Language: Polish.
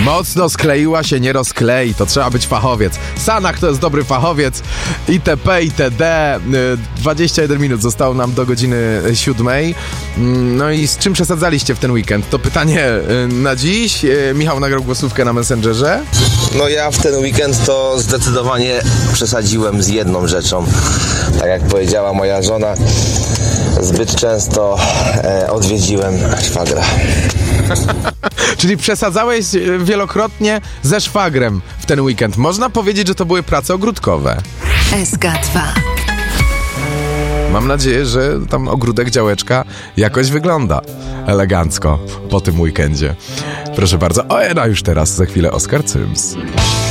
Mocno skleiła się, nie rozklei, to trzeba być fachowiec. Sanach to jest dobry fachowiec. ITP, ITD. 21 minut zostało nam do godziny 7. No i z czym przesadzaliście w ten weekend? To pytanie na dziś. Michał nagrał głosówkę na Messengerze. No ja w ten weekend to zdecydowanie przesadziłem z jedną rzeczą. Tak jak powiedziała moja żona, zbyt często odwiedziłem szwagra. Czyli przesadzałeś wielokrotnie ze szwagrem w ten weekend. Można powiedzieć, że to były prace ogródkowe. SK2. Mam nadzieję, że tam ogródek, działeczka jakoś wygląda elegancko po tym weekendzie. Proszę bardzo. Już teraz, za chwilę Oskar Cyms.